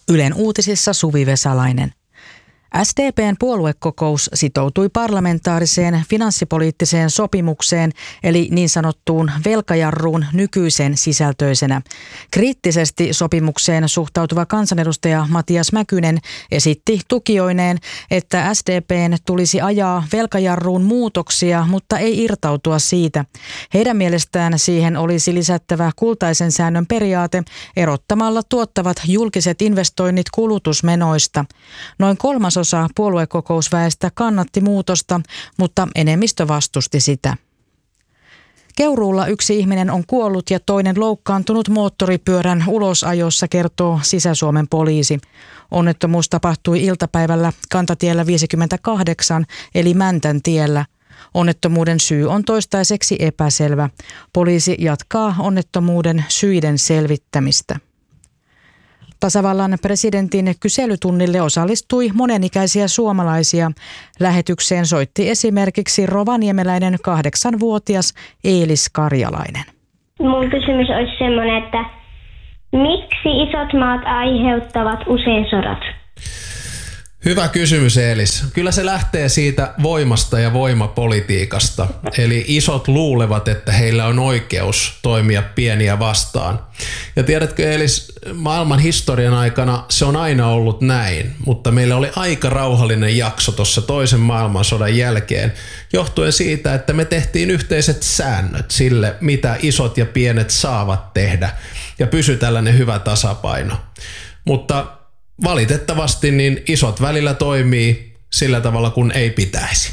Ylen uutisissa Suvi Vesalainen. SDP:n puoluekokous sitoutui parlamentaariseen finanssipoliittiseen sopimukseen, eli niin sanottuun velkajarruun nykyisen sisältöisenä. Kriittisesti sopimukseen suhtautuva kansanedustaja Matias Mäkynen esitti tukijoineen, että SDP:n tulisi ajaa velkajarruun muutoksia, mutta ei irtautua siitä. Heidän mielestään siihen olisi lisättävä kultaisen säännön periaate erottamalla tuottavat julkiset investoinnit kulutusmenoista. Noin kolmasosa puoluekokousväestä kannatti muutosta, mutta enemmistö vastusti sitä. Keuruulla yksi ihminen on kuollut ja toinen loukkaantunut moottoripyörän ulosajossa, kertoo Sisä-Suomen poliisi. Onnettomuus tapahtui iltapäivällä kantatiellä 58 eli Mäntäntiellä. Onnettomuuden syy on toistaiseksi epäselvä. Poliisi jatkaa onnettomuuden syiden selvittämistä. Tasavallan presidentin kyselytunnille osallistui monenikäisiä suomalaisia. Lähetykseen soitti esimerkiksi rovaniemeläinen 8-vuotias Eelis Karjalainen. Mun kysymys olisi semmoinen, että miksi isot maat aiheuttavat usein sodat? Hyvä kysymys, Eelis. Kyllä se lähtee siitä voimasta ja voimapolitiikasta. Eli isot luulevat, että heillä on oikeus toimia pieniä vastaan. Ja tiedätkö, Eelis, maailman historian aikana se on aina ollut näin, mutta meillä oli aika rauhallinen jakso tuossa toisen maailmansodan jälkeen, johtuen siitä, että me tehtiin yhteiset säännöt sille, mitä isot ja pienet saavat tehdä, ja pysyi tällainen hyvä tasapaino. Mutta valitettavasti niin isot välillä toimii sillä tavalla, kun ei pitäisi.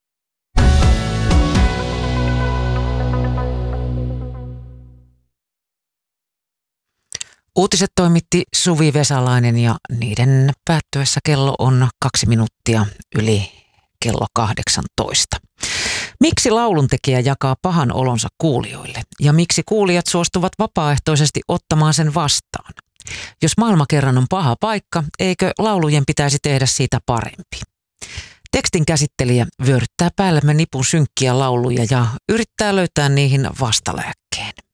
Uutiset toimitti Suvi Vesalainen ja niiden päättyessä kello on 2 minuuttia yli kello 18. Miksi lauluntekijä jakaa pahan olonsa kuulijoille ja miksi kuulijat suostuvat vapaaehtoisesti ottamaan sen vastaan? Jos maailma kerran on paha paikka, eikö laulujen pitäisi tehdä siitä parempi? Tekstin käsittelijä vyöryttää päällemme nipun synkkiä lauluja ja yrittää löytää niihin vastalääkkeen.